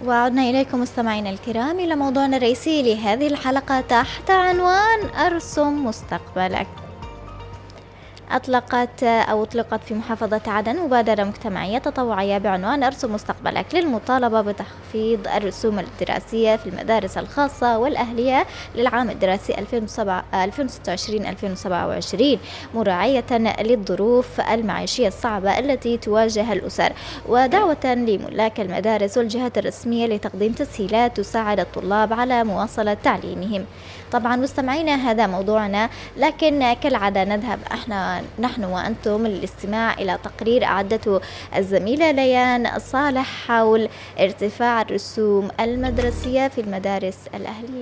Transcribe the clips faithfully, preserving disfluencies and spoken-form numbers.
وعدنا إليكم مستمعينا الكرام إلى موضوعنا الرئيسي لهذه الحلقة تحت عنوان أرسم مستقبلك. أطلقت أو أطلقت في محافظة عدن مبادرة مجتمعية تطوعية بعنوان أرسم مستقبلك للمطالبة بتخفيض الرسوم الدراسية في المدارس الخاصة والأهلية للعام الدراسي ألفين وستة وعشرين ألفين وسبعة وعشرين، مراعية للظروف المعيشية الصعبة التي تواجه الأسر، ودعوة لملاك المدارس والجهات الرسمية لتقديم تسهيلات تساعد الطلاب على مواصلة تعليمهم. طبعا مستمعينا هذا موضوعنا، لكن كالعادة نذهب احنا نحن وأنتم للاستماع إلى تقرير أعدته الزميلة ليان صالح حول ارتفاع الرسوم المدرسية في المدارس الأهلية.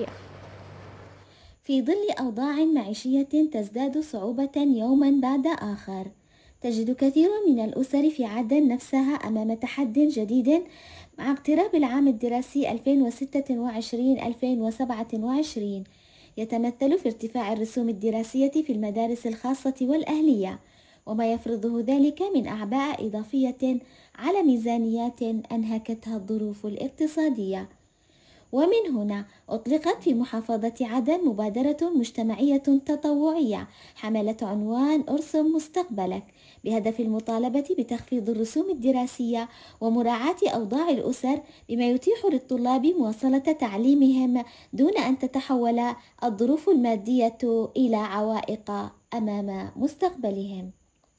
في ظل أوضاع معيشية تزداد صعوبة يوما بعد آخر، تجد كثير من الأسر في عدن نفسها أمام تحد جديد مع اقتراب العام الدراسي ألفين وستة وعشرين ألفين وسبعة وعشرين، يتمثل في ارتفاع الرسوم الدراسية في المدارس الخاصة والأهلية، وما يفرضه ذلك من أعباء إضافية على ميزانيات أنهكتها الظروف الاقتصادية. ومن هنا أطلقت في محافظة عدن مبادرة مجتمعية تطوعية حملت عنوان أرسم مستقبلك، بهدف المطالبة بتخفيض الرسوم الدراسية ومراعاة أوضاع الأسر، بما يتيح للطلاب مواصلة تعليمهم دون أن تتحول الظروف المادية إلى عوائق أمام مستقبلهم.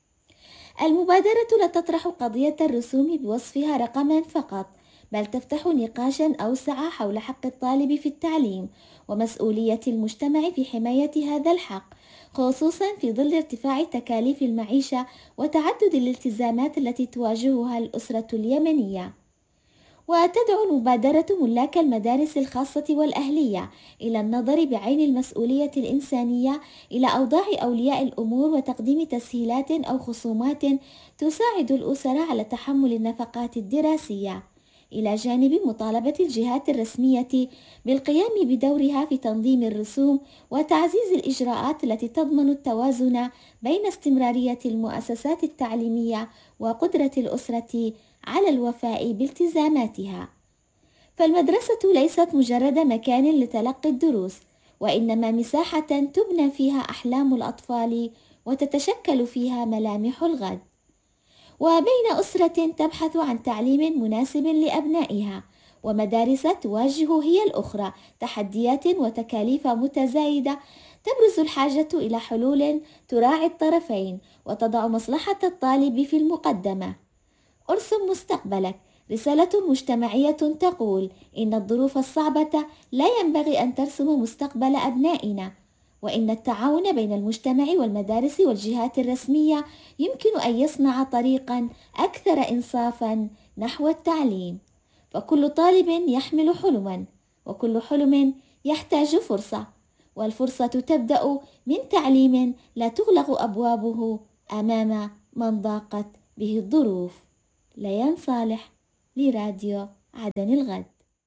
المبادرة لا تطرح قضية الرسوم بوصفها رقما فقط، بل تفتح نقاشا أوسع حول حق الطالب في التعليم ومسؤولية المجتمع في حماية هذا الحق، خصوصا في ظل ارتفاع تكاليف المعيشة وتعدد الالتزامات التي تواجهها الأسرة اليمنية. وتدعو المبادرة ملاك المدارس الخاصة والأهلية إلى النظر بعين المسؤولية الإنسانية إلى أوضاع أولياء الأمور وتقديم تسهيلات أو خصومات تساعد الأسر على تحمل النفقات الدراسية، إلى جانب مطالبة الجهات الرسمية بالقيام بدورها في تنظيم الرسوم وتعزيز الإجراءات التي تضمن التوازن بين استمرارية المؤسسات التعليمية وقدرة الأسرة على الوفاء بالتزاماتها. فالمدرسة ليست مجرد مكان لتلقي الدروس، وإنما مساحة تبنى فيها أحلام الأطفال وتتشكل فيها ملامح الغد. وبين أسرة تبحث عن تعليم مناسب لأبنائها ومدارس تواجه هي الأخرى تحديات وتكاليف متزايدة، تبرز الحاجة إلى حلول تراعي الطرفين وتضع مصلحة الطالب في المقدمة. أرسم مستقبلك رسالة مجتمعية تقول إن الظروف الصعبة لا ينبغي أن ترسم مستقبل أبنائنا، وإن التعاون بين المجتمع والمدارس والجهات الرسمية يمكن أن يصنع طريقا أكثر إنصافا نحو التعليم. فكل طالب يحمل حلما، وكل حلم يحتاج فرصة، والفرصة تبدأ من تعليم لا تغلق أبوابه أمام من ضاقت به الظروف. ليان صالح لراديو عدن الغد.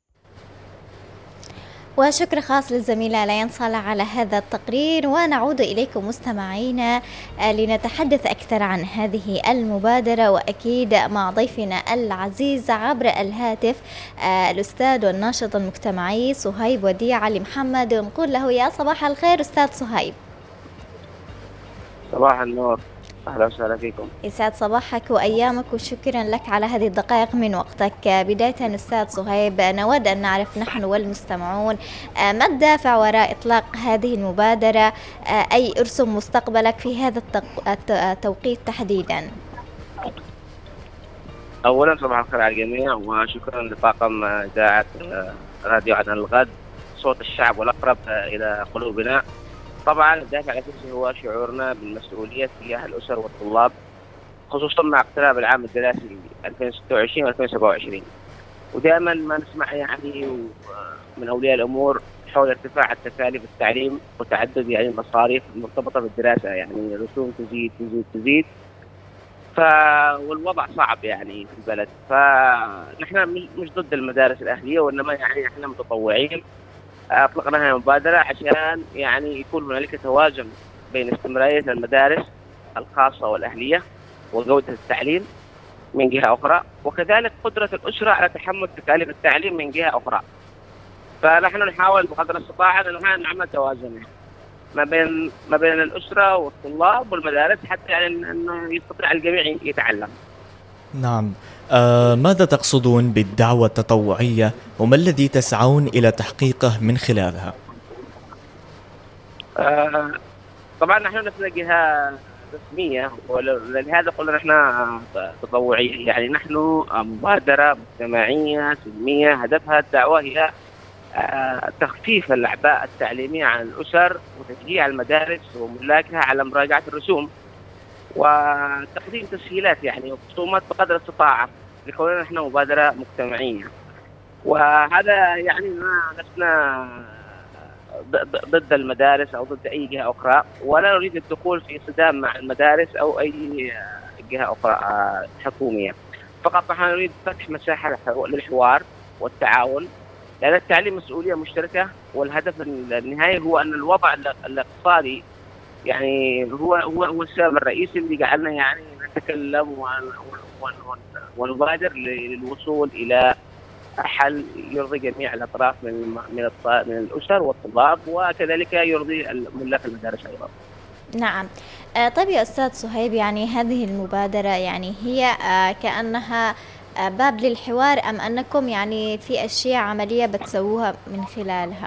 وشكر خاص للزميلة ليان صالح على هذا التقرير، ونعود إليكم مستمعينا لنتحدث أكثر عن هذه المبادرة، وأكيد مع ضيفنا العزيز عبر الهاتف الأستاذ والناشط المجتمعي صهيب وديع علي محمد، ونقول له يا صباح الخير أستاذ صهيب. صباح النور، أهلا وسهلا فيكم. يسعد صباحك وأيامك، وشكرا لك على هذه الدقائق من وقتك. بداية أستاذ صهيب، نود أن نعرف نحن والمستمعون ما الدافع وراء إطلاق هذه المبادرة، أي أرسم مستقبلك في هذا التوقيت تحديدا؟ أولا صباح الخير على الجميع، وشكرا لطاقم إذاعة راديو عدن الغد، صوت الشعب والأقرب إلى قلوبنا. طبعا الدافع الأساسي هو شعورنا بالمسؤولية تجاه الأسر والطلاب، خصوصا مع اقتراب العام الدراسي ألفين وستة وعشرين ألفين وسبعة وعشرين، ودائما ما نسمع يعني من أولياء الأمور حول ارتفاع التكاليف التعليم وتعدد يعني المصاريف المرتبطة بالدراسة، يعني رسوم تزيد تزيد تزيد ف والوضع صعب يعني في البلد. فنحن مش ضد المدارس الأهلية، وإنما يعني احنا متطوعين أطلقنا هذه المبادرة عشان يعني يكون هنالك توازن بين استمرارية المدارس الخاصة والأهلية وجودة التعليم، من جهة أخرى، وكذلك قدرة الأسرة على تحمل تكاليف التعليم من جهة أخرى. فنحن نحاول بقدر الاستطاعة أن نعمل توازن ما بين ما بين الأسرة والطلاب والمدارس، حتى يعني أنه يستطيع الجميع يتعلم. نعم. آه ماذا تقصدون بالدعوة التطوعية وما الذي تسعون إلى تحقيقه من خلالها؟ آه طبعا نحن لسنا جهة رسمية، ولهذا قلنا نحن تطوعية، يعني نحن مبادرة مجتمعية سلمية هدفها الدعوة هي تخفيف الأعباء التعليمية عن الأسر وتشجيع المدارس وملاكها على مراجعة الرسوم وتقديم تسهيلات يعني وخصومات بقدر الاستطاعة، لكوننا نحن مبادرة مجتمعية. وهذا يعني ما لسنا ضد المدارس أو ضد أي جهة أخرى، ولا نريد الدخول في صدام مع المدارس أو أي جهة أخرى حكومية، فقط نحن نريد فتح مساحة للحوار والتعاون، لأن التعليم مسؤولية مشتركة، والهدف النهائي هو أن الوضع الاقتصادي يعني هو هو هو السبب الرئيسي اللي جعلنا يعني نتكلم ونبادر للوصول إلى حل يرضي جميع الأطراف من من من الأسر والطلاب، وكذلك يرضي ملاك المدارس أيضا. نعم. آه طيب يا أستاذ صهيب، يعني هذه المبادرة يعني هي آه كأنها آه باب للحوار، أم أنكم يعني في أشياء عملية بتسووها من خلالها؟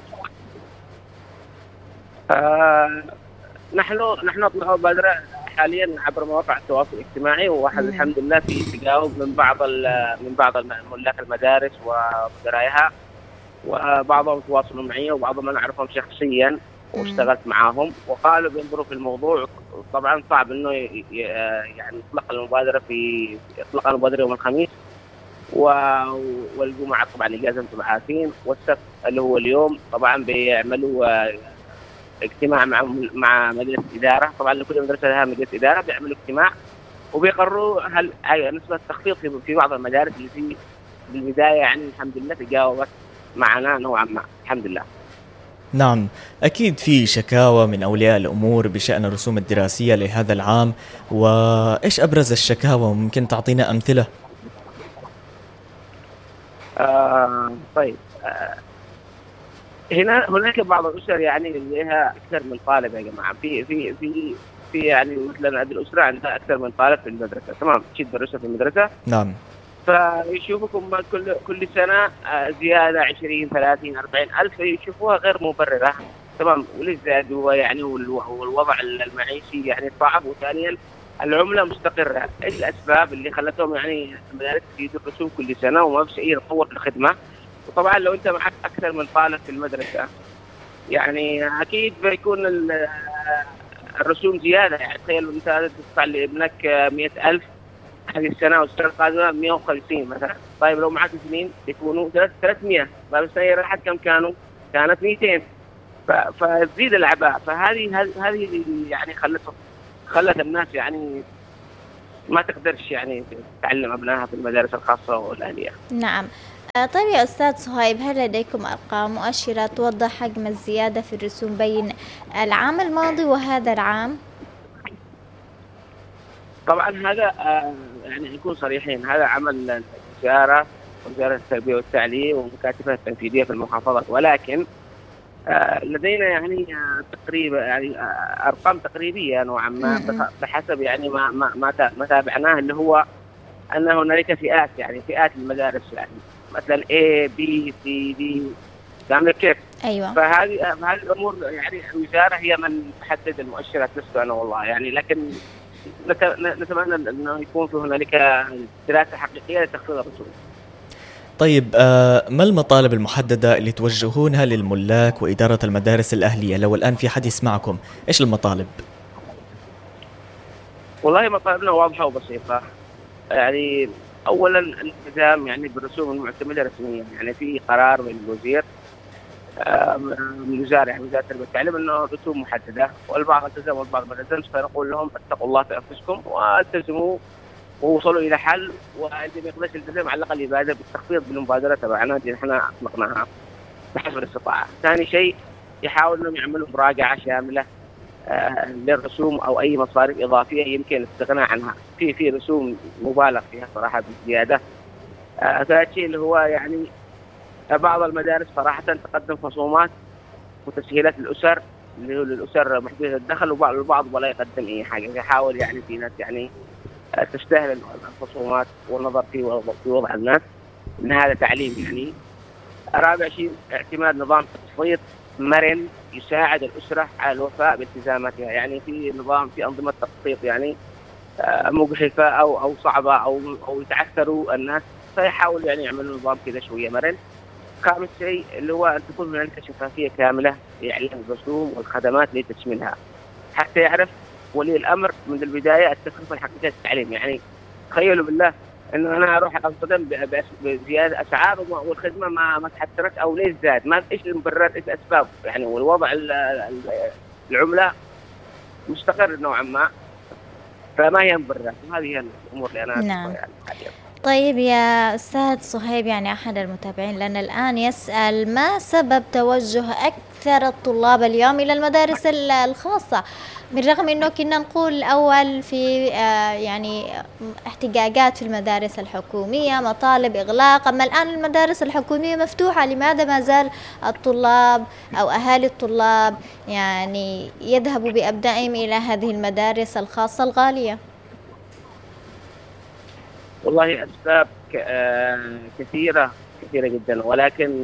آه نحن نحن نطلع مبادرة حاليا عبر مواقع التواصل الاجتماعي، واحد الحمد لله في تجاوب من بعض من بعض ملاك المدارس ومدراءها، وبعضهم تواصلوا معي وبعضهم انا اعرفهم شخصيا واشتغلت معاهم، وقالوا بينظروا في الموضوع. طبعا صعب انه يعني يطلق المبادره في اطلاق المبادره يوم الخميس والجمعه طبعا اجازه انتم عارفين، والسبت اللي هو اليوم طبعا بيعملوا اجتماع مع مع مجلس اداره. طبعا لكل مدرسه لها مجلس اداره، بيعملوا اجتماع وبيقرروا هل نسبه تخفيض في, في بعض المدارس اللي في بالبدايه يعني الحمد لله تجاوبت معنا نوعا ما الحمد لله. نعم، أكيد في شكاوى من أولياء الأمور بشأن الرسوم الدراسية لهذا العام، وإيش أبرز الشكاوى؟ ممكن تعطينا أمثلة؟ آه طيب آه هنا هناك بعض الأسر يعني لها أكثر من طالب يا جماعة، في في في في يعني مثلا هذه الأسرة عندها أكثر من طالب في المدرسة، تمام، تشد الرسالة في المدرسة. نعم. فيشوفوكم كل كل سنة زيادة عشرين ثلاثين أربعين ألف، يشوفوها غير مبررة، تمام، وللزاد هو يعني والوضع المعيشي يعني صعب، وثانيا العملة مستقرة. إيش الأسباب اللي خلتهم يعني المدارس تزيد الرسوم كل سنة وما فيش أي تطور في الخدمة؟ وطبعا لو أنت معك أكثر من طالب في المدرسة يعني أكيد بيكون الرسوم زيادة. يعني تخيل أنت تدفع لابنك مئة ألف هذه السنة والسنة القادمة مئة وخمسين مثلا، طيب لو معك اثنين يكونوا ثلاثمئة، بعد السنة راحت كم كانوا؟ كانت مئتين، فتزيد الأعباء. فهذه هذه يعني خلت خلت الناس يعني ما تقدرش يعني تعلم أبنائها في المدارس الخاصة والأهلية. نعم. طيب يا أستاذ صهيب، هل لديكم أرقام مؤشرة توضح حجم الزيادة في الرسوم بين العام الماضي وهذا العام؟ طبعا هذا يعني نكون صريحين، هذا عمل الوزارة وزارة التربية والتعليم ومكاتبها التنفيذية في المحافظات، ولكن لدينا يعني تقريبا يعني أرقام تقريبية نوعا ما بحسب يعني ما ما ما تابعناه، اللي هو أن هنالك فئات، يعني فئات المدارس، يعني مثلا A B C D، فاهم كيف؟ أيوة. فهذه هذه الأمور يعني الوزارة هي من تحدد المؤشرات، لست أنا والله يعني، لكن نتمنى أنه يكون في هنالك دراسة حقيقية لتخفيض الرسوم. طيب آه ما المطالب المحددة اللي توجهونها للملاك وإدارة المدارس الأهلية؟ لو الآن في حد يسمعكم، إيش المطالب؟ والله مطالبنا واضحة وبسيطة. يعني أولا الالتزام يعني بالرسوم المعتمدة رسميا، يعني في قرار من الوزير من الوزارة يعني وزارة التربية والتعليم أنه رسوم محددة، والبعض التزم والبعض ما التزمش، فنقول لهم اتقوا الله في أنفسكم والتزموا ووصلوا إلى حل، واللي ما يقدرش يلتزم على الأقل يبادر بالتخفيض بالمبادرة تبعنا اللي احنا أطلقناها بحسب الاستطاعة. ثاني شيء يحاولوا أنهم يعملوا مراجعة شاملة للرسوم أو أي مصاريف إضافية يمكن الاستغناء عنها. في في رسوم مبالغ فيها صراحة بزيادة. ثالث شيء اللي هو يعني بعض المدارس صراحة تقدم خصومات وتسهيلات للأسر اللي هو للأسر محدودة الدخل، وبعض البعض ولا يقدم أي حاجة. يحاول يعني في ناس يعني تستهل الخصومات والنظر في وضع, في وضع الناس إن هذا تعليم يعني. رابع شيء اعتماد نظام تقسيط مرن يساعد الأسرة على الوفاء بالتزاماتها. يعني في نظام في أنظمة تقسيط يعني مجحفة أو أو صعبة أو أو يتعثروا الناس، فيحاول يعني يعملوا نظام كذا شوية مرن. خامس شيء اللي هو أن تكون هناك شفافية كاملة لإعلان الرسوم والخدمات لتشملها، حتى يعرف ولي الأمر من البداية التكلفة الحقيقية للتعليم. يعني تخيلوا بالله إنه أنا أروح أصطدم بزيادة أسعار والخدمة ما ما تحسنت أو ليش زاد، ما إيش المبررات إيش الأسباب يعني. والوضع العملة مستقر نوعا ما، فما هي مبررات. وهذه هي الأمور اللي أنا نعم. يعني حاليا. طيب يا أستاذ صهيب، يعني أحد المتابعين لنا الآن يسأل ما سبب توجه أكثر الطلاب اليوم إلى المدارس الخاصة، بالرغم أنه كنا نقول الأول في يعني احتجاجات في المدارس الحكومية، مطالب إغلاق، أما الآن المدارس الحكومية مفتوحة، لماذا ما زال الطلاب أو أهالي الطلاب يعني يذهبوا بأبنائهم إلى هذه المدارس الخاصة الغالية؟ والله أسباب كثيرة كثيرة جدا، ولكن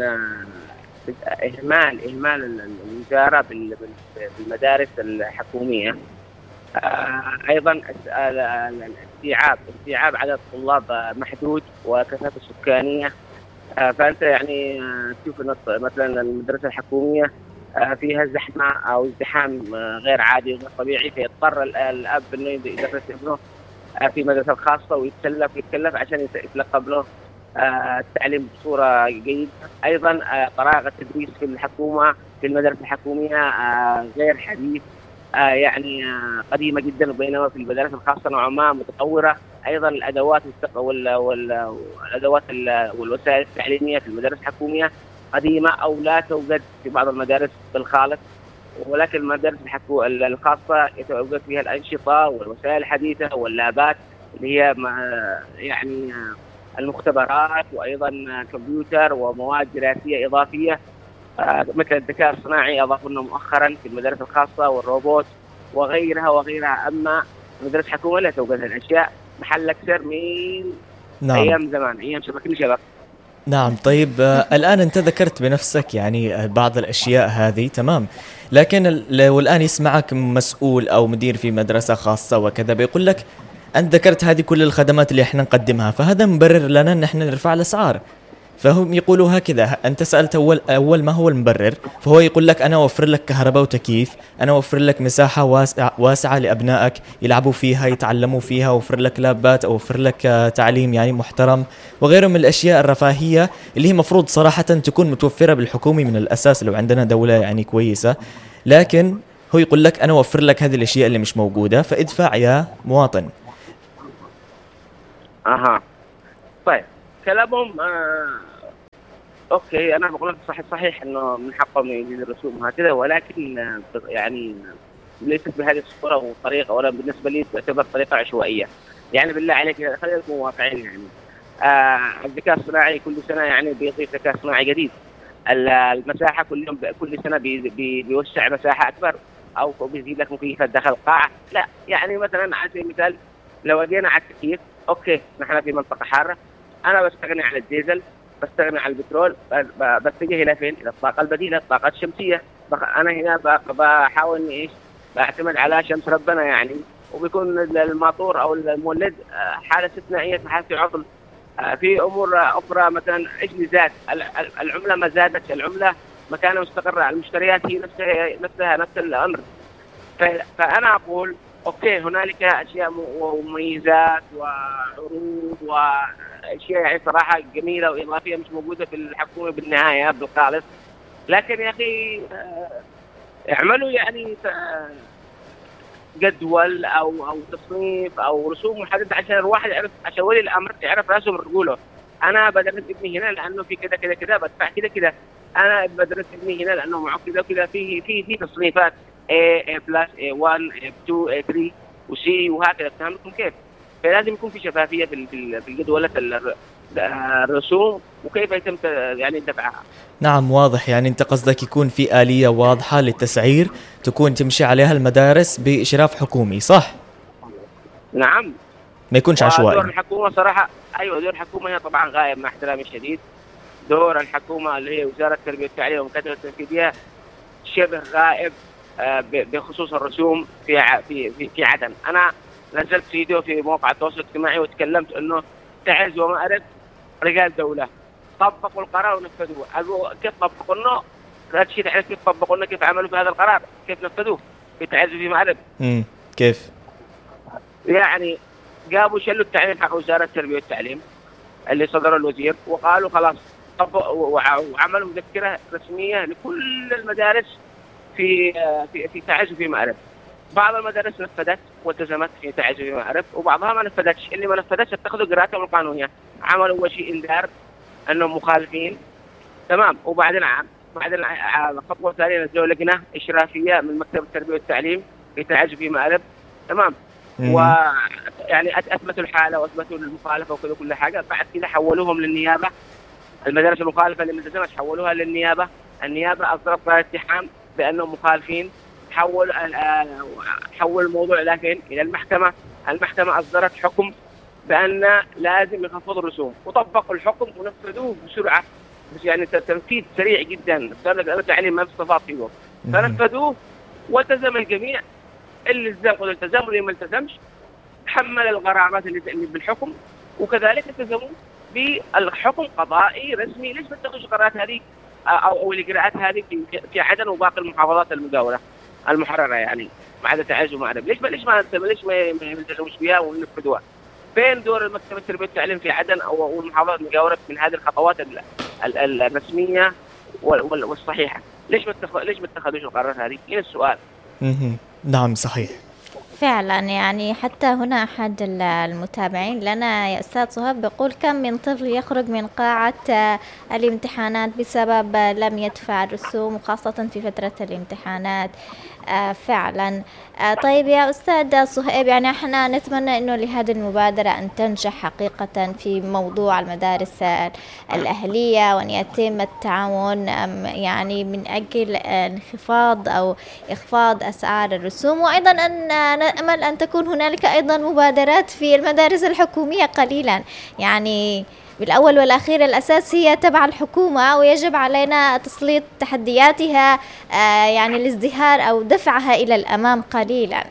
إهمال إهمال الوزارة بالمدارس الحكومية. أيضا استيعاب استيعاب عدد الطلاب محدود وكثافة سكانية. فأنت يعني تشوف مثلا المدرسة الحكومية فيها زحمة أو ازدحام غير عادي وغير طبيعي، فيضطر الأب إنه يدرس ابنه في مدرسة خاصة ويتكلف يتكلف عشان يتلقى له التعليم بصورة جيدة. أيضا طريقة التدريس في الحكومة في المدارس الحكومية غير حديث، يعني قديمة جدا، وبينما في المدارس الخاصة نوعا ما متطورة. أيضا الأدوات والأدوات والوسائل التعليمية في المدارس الحكومية قديمة أو لا توجد في بعض المدارس بالخالص، ولكن المدارس الخاصة يتوجد فيها الأنشطة والوسائل الحديثة واللابات اللي هي يعني المختبرات، وأيضا كمبيوتر ومواد دراسية إضافية مثل الذكاء الصناعي أضافوا لنا مؤخرا في المدارس الخاصة والروبوت وغيرها وغيرها. أما المدارس الحكومية لا توجد الأشياء محل أكثر من نعم. أيام زمان، أيام شبكة شبك. نعم. طيب آه الآن أنت ذكرت بنفسك يعني بعض الأشياء هذه، تمام، لكن لو الآن يسمعك مسؤول أو مدير في مدرسة خاصة وكذا بيقول لك أنت ذكرت هذه كل الخدمات اللي إحنا نقدمها، فهذا مبرر لنا أن إحنا نرفع الأسعار. فهم يقولوا هكذا، أنت سألت أول أول ما هو المبرر، فهو يقول لك أنا أوفر لك كهرباء وتكييف، أنا أوفر لك مساحة واسعة, واسعة لأبنائك يلعبوا فيها يتعلموا فيها، أوفر لك لابات، أوفر لك تعليم يعني محترم، وغيره من الأشياء الرفاهية اللي هي مفروض صراحة تكون متوفرة بالحكومي من الأساس لو عندنا دولة يعني كويسة. لكن هو يقول لك أنا أوفر لك هذه الأشياء اللي مش موجودة، فادفع يا مواطن. أها طيب كلامهم آه اوكي، انا بقول لك صحيح صحيح انه من حقهم يزيد الرسوم وهكذا، ولكن آه يعني ليست بهذه الصوره والطريقه، ولا بالنسبه لي تعتبر طريقه عشوائيه. يعني بالله عليك خلينا نكون واقعيين. يعني آه الذكاء الصناعي كل سنه يعني بيضيف ذكاء صناعي جديد. المساحه كل يوم كل سنه بي بي بيوسع مساحه اكبر، او بيزيد لك مكيفات داخل قاعه. لا يعني مثلا على سبيل المثال لو جينا على التكييف، اوكي نحن في منطقه حاره، انا بستغني عن الديزل، بستغني عن البترول، بتجه الى فين؟ الى الطاقه البديله، الطاقه الشمسيه. انا هنا بحاول اني ايش؟ بعتمد على شمس ربنا يعني، وبيكون الماطور او المولد حاله استثنائيه في حاله عطل. في امور اخرى مثلا ايش اللي زاد؟ العمله ما زادت، العمله مكانها مستقره، المشتريات هي نفسها نفسها نفس الامر. فانا اقول اوكي هنالك اشياء ومميزات وعروض واشياء يعني صراحه جميله واضافيه مش موجوده في الحكومه بالنهايه بالخالص، لكن يا اخي اعملوا يعني جدول او او تصنيف او رسوم محدده عشان الواحد يعرف، عشان ولي الامر يعرف راسه من رجوله. انا بدرس ابني هنا لانه في كذا كذا كذا بدفع كذا كذا، انا بدرس ابني هنا لانه معه كذا كذا، في في في تصنيفات A A بلس A واحد A اثنين A ثلاثة وسي وهكذا. فهمتم كيف؟ فلازم يكون في شفافية في في الجدولة الرسوم وكيف يتم يعني دفعها. نعم واضح، يعني أنت قصدك يكون في آلية واضحة للتسعير تكون تمشي عليها المدارس بإشراف حكومي، صح؟ نعم، ما يكونش عشوائي. دور الحكومة صراحة، أيوة دور الحكومة هي طبعا غايب مع احترامي الشديد. دور الحكومة اللي هي وزارة التربية والتعليم والمكاتب التنفيذية شبه غائب بخصوص الرسوم في في في, في عدن. أنا نزلت فيديو في موقع التواصل الاجتماعي وتكلمت إنه تعز وما أرد رجال دولة طبقوا القرار ونفذوه. أقول كيف طبقوا إنه هذا الشيء تعرف كيف طبقوا إنه كيف عملوا في هذا القرار، كيف نفذوه في تعز وفي أرد. امم كيف؟ يعني جابوا شلوا التعليم حق وزارة التربية والتعليم اللي صدر الوزير وقالوا خلاص طبقوا وعملوا مذكرة رسمية لكل المدارس في في في تعز وفي مأرب. بعض المدارس نفذت والتزمت في تعز وفي مأرب وبعضها ما نفذتش. اللي ما نفذتش اتخذوا إجراءاتهم القانونية، عملوا أول شيء إنذار أنهم مخالفين، تمام، وبعدين بعدين الخطوة الثانية نزلوا لجنة إشرافية من مكتب التربية والتعليم في تعز وفي مأرب، تمام، ويعني أثبتوا الحالة وأثبتوا المخالفة وكذا كل حاجة. بعد كده حولوهم للنيابة، المدارس المخالفة اللي ملتزمت حولوها للنيابة. النيابة أصدرت قرار اتهام بأنهم مخالفين، حول حول الموضوع لكن إلى المحكمة. المحكمة أصدرت حكم بأن لازم يخفضوا الرسوم وطبقوا الحكم ونفذوه بسرعة، بس يعني تنفيذ سريع جدا. صار لك التعليم ما استفاد فيه، فنفذوه والتزم الجميع. اللي التزم والالتزام واللي ما التزمش تحمل الغرامات اللي بالحكم، وكذلك التزموا بالحكم قضائي رسمي. ليش ما تاخذش القرارات هذه او او الاجراءات هذه في في عدن وباقي المحافظات المجاوره المحرره يعني ما عدا تعز وما ليش ما ليش ما ليش ما يلتزموش بها ونفذوها؟ فين دور المكتب التربيه والتعليم في عدن او المحافظات المجاوره من هذه الخطوات الرسميه والصحيحه؟ ليش ما ليش ما اتخذوش القرارات هذه؟ هنا السؤال. نعم صحيح فعلا. يعني حتى هنا أحد المتابعين لنا يا أستاذ صهيب بيقول كم من طفل يخرج من قاعة الامتحانات بسبب لم يدفع الرسوم وخاصة في فترة الامتحانات. آه فعلا. آه طيب يا أستاذ صهيب، يعني احنا نتمنى انه لهذه المبادرة ان تنجح حقيقة في موضوع المدارس الأهلية، وان يتم التعاون يعني من اجل انخفاض او اخفاض اسعار الرسوم، وايضا ان نأمل ان تكون هنالك ايضا مبادرات في المدارس الحكومية قليلا. يعني بالأول والأخير الأساس هي تبع الحكومة، ويجب علينا تسليط تحدياتها آه يعني الازدهار أو دفعها إلى الأمام قليلا.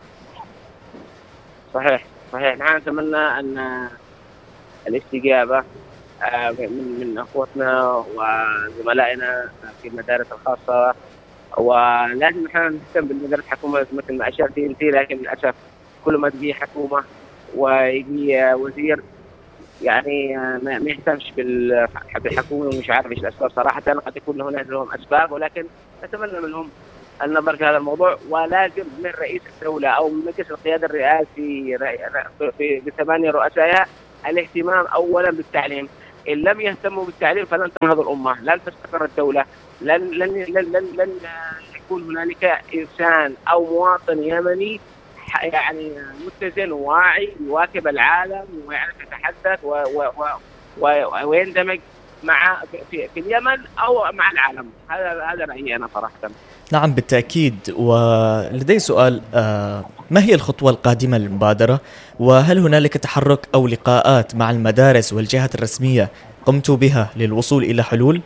صحيح صحيح. نحن نتمنى أن الاستجابة آه من من أخوتنا وزملائنا في المدارس الخاصة، ولازم نحن نهتم بالمدارس الحكومية مثل ما أشرت أنت، لكن للأسف كل ما تجي حكومة ويجي وزير يعني ما يهتمش بالحكومة ومش عارف ايش الاسباب. صراحة قد يكون هناك لهم اسباب، ولكن نتمنى منهم النظر في هذا الموضوع. ولازم من رئيس الدولة او من مجلس القيادة الرئاسي بثمانية رؤسائها الاهتمام اولا بالتعليم. ان لم يهتموا بالتعليم فلن تنهض الامة، لن تستقر الدولة، لن لن لن لن, لن يكون هنالك انسان او مواطن يمني يعني متزن وواعي يواكب العالم ويعرف يتحدث و و و ويندمج مع في, في اليمن او مع العالم. هذا هذا رايي انا صراحه. نعم بالتاكيد. ولدي سؤال، ما هي الخطوه القادمه للمبادره؟ وهل هنالك تحرك او لقاءات مع المدارس والجهات الرسميه قمتوا بها للوصول الى حلول؟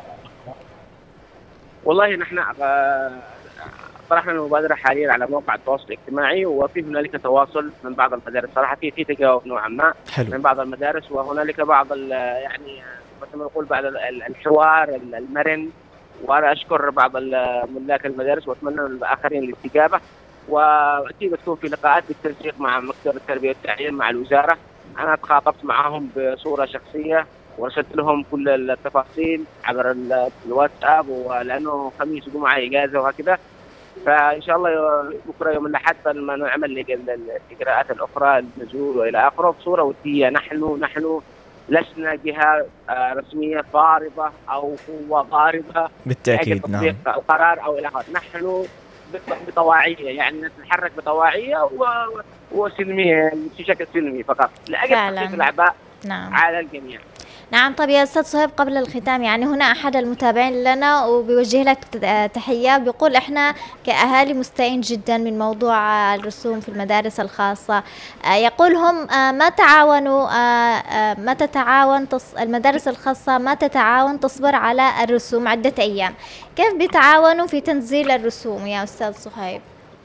والله نحن طرحنا المبادرة حاليا على موقع التواصل الاجتماعي، وفي هنالك تواصل من بعض المدارس. صراحة في في تجاوب نوعا ما حلو. من بعض المدارس، وهنالك بعض يعني مثل ما نقول بعض الحوار المرن. وأنا أشكر بعض ملاك المدارس وأتمنى من الآخرين الاستجابة، وأكيد بتكون في لقاءات بالتنسيق مع مكتب التربية والتعليم مع الوزارة. أنا تخاطبت معهم بصورة شخصية ورسلت لهم كل التفاصيل عبر الواتساب، ولأنه خميس وجمعة إجازة وهكذا. فإن شاء الله بكرة يوم الأحد لما نعمل الإجراءات الأخرى النزول وإلى آخره بصورة ودية. نحن نحن لسنا جهة رسمية فارضة أو قوة ضاربة بالتأكيد. نعم. القرار أو إلى آخره. نحن بطواعية، يعني نتحرك بطواعية وسلمية في شكل سلمي فقط لأجل تخفيف الأعباء نعم. على الجميع. نعم. طب يا أستاذ صهيب، قبل الختام يعني هنا أحد المتابعين لنا وبيوجه لك تحية، بيقول إحنا كأهالي مستائين جدا من موضوع الرسوم في المدارس الخاصة. يقول هم ما تعاونوا ما تتعاون المدارس الخاصة ما تتعاون تصبر على الرسوم عدة أيام، كيف بيتعاونوا في تنزيل الرسوم يا أستاذ صهيب؟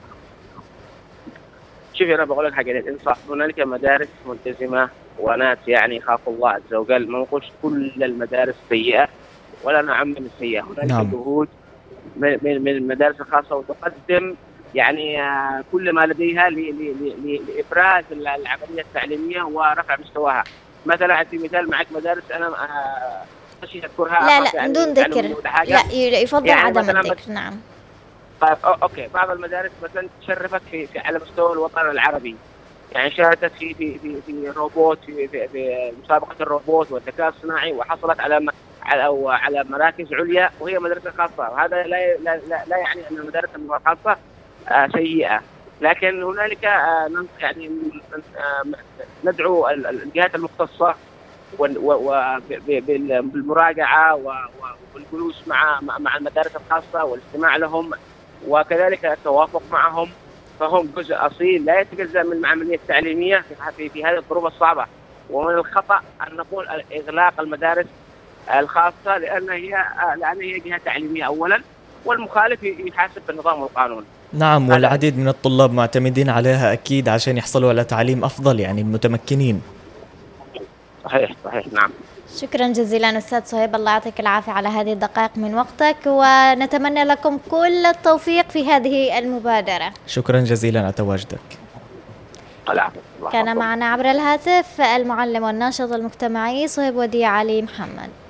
شوفي أنا بقول لك حاجة للإنصاف، هنالك مدارس ملتزمة وناس يعني يخاف الله عز وجل، ما نقولش كل المدارس سيئة ولا نعمم السيئة، هنالك نعم. جهود من من المدارس الخاصة وتقدم يعني كل ما لديها لإبراز العملية التعليمية ورفع مستواها. مثلا في مثال معك مدارس أنا خشيت أذكرها لا لا يعني بدون ذكر، لا يفضل يعني عدم الذكر. نعم. طيب أوكي، بعض المدارس مثلا تشرفت في, في على مستوى الوطن العربي، يعني شاركت في في في في روبوت في, في, في مسابقة الروبوت والذكاء الصناعي، وحصلت على على أو على مراكز عليا وهي مدرسة خاصة. وهذا لا لا لا, لا يعني أن المدارس الخاصة آه سيئة، لكن هنالك آه يعني آه ندعو الجهات المختصة بالمراجعة والجلوس مع مع المدارس الخاصة والاستماع لهم، وكذلك التوافق معهم، فهم جزء أصيل لا يتجزأ من العملية التعليمية في, في هذه الظروف الصعبة. ومن الخطأ أن نقول إغلاق المدارس الخاصة لأن هي لأن هي جهة تعليمية أولا، والمخالف يحاسب بالنظام والقانون. نعم، والعديد من الطلاب معتمدين عليها أكيد عشان يحصلوا على تعليم أفضل، يعني المتمكنين. صحيح صحيح نعم. شكرا جزيلا أستاذ صهيب، الله يعطيك العافية على هذه الدقائق من وقتك، ونتمنى لكم كل التوفيق في هذه المبادرة. شكرا جزيلا على تواجدك. كان معنا عبر الهاتف المعلم والناشط المجتمعي صهيب وديع علي محمد.